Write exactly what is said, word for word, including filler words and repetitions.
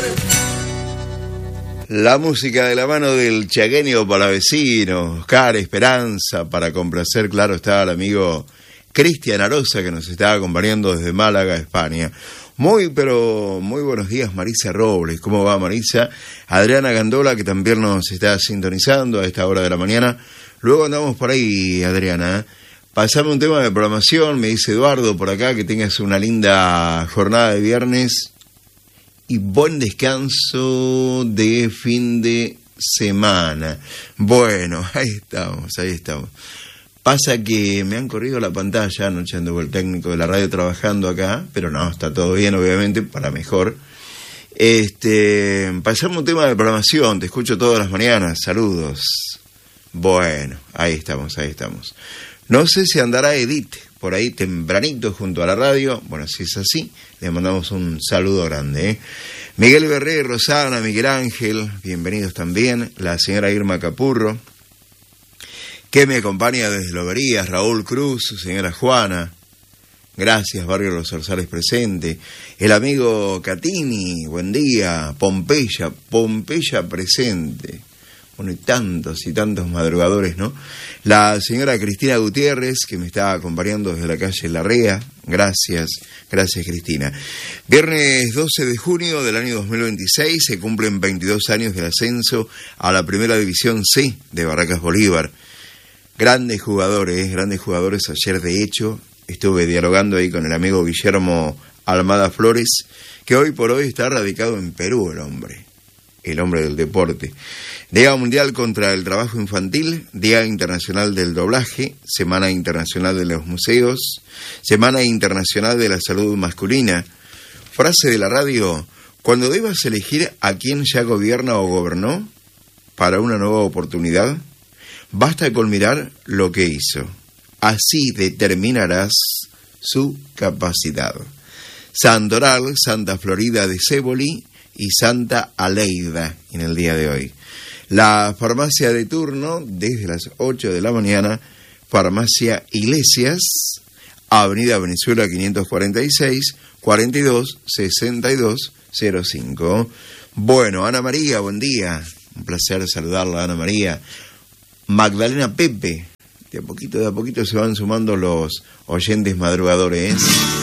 La música de la mano del chaqueño palavecino, Oscar Esperanza, para complacer, claro está, al amigo Cristian Arosa, que nos está acompañando desde Málaga, España. Muy, pero muy buenos días, Marisa Robles. ¿Cómo va, Marisa? Adriana Gandola, que también nos está sintonizando a esta hora de la mañana. Luego andamos por ahí, Adriana. Pasame un tema de programación, me dice Eduardo por acá, que tengas una linda jornada de viernes y buen descanso de fin de semana. Bueno, ahí estamos, ahí estamos. Pasa que me han corrido la pantalla, anoche anduvo el técnico de la radio trabajando acá, pero no, está todo bien, obviamente, para mejor. Este, pasamos un tema de programación, te escucho todas las mañanas, saludos. Bueno, ahí estamos, ahí estamos. No sé si andará Edith por ahí tempranito junto a la radio. Bueno, si es así, le mandamos un saludo grande, ¿eh? Miguel Berré, Rosana, Miguel Ángel, bienvenidos también. La señora Irma Capurro, que me acompaña desde Loberías, Raúl Cruz, su señora Juana. Gracias, Barrio Los Orzales presente. El amigo Catini, buen día. Pompeya, Pompeya presente. Bueno, y tantos y tantos madrugadores, ¿no? La señora Cristina Gutiérrez, que me está acompañando desde la calle Larrea. Gracias, gracias, Cristina. Viernes doce de junio del año dos mil veintiséis se cumplen veintidós años del ascenso a la Primera División C de Barracas Bolívar. Grandes jugadores, grandes jugadores. Ayer, de hecho, estuve dialogando ahí con el amigo Guillermo Almada Flores, que hoy por hoy está radicado en Perú, el hombre. El hombre del deporte. Día Mundial contra el Trabajo Infantil, Día Internacional del Doblaje, Semana Internacional de los Museos, Semana Internacional de la Salud Masculina. Frase de la radio: cuando debas elegir a quien ya gobierna o gobernó para una nueva oportunidad, basta con mirar lo que hizo. Así determinarás su capacidad. Santoral, Santa Florida de Céboli y Santa Aleida en el día de hoy. La farmacia de turno desde las ocho de la mañana, Farmacia Iglesias, Avenida Venezuela quinientos cuarenta y seis, cuarenta y dos, sesenta y dos cero cinco. Bueno, Ana María, buen día. Un placer saludarla, Ana María. Magdalena Pepe, de a poquito, de a poquito se van sumando los oyentes madrugadores, ¿eh?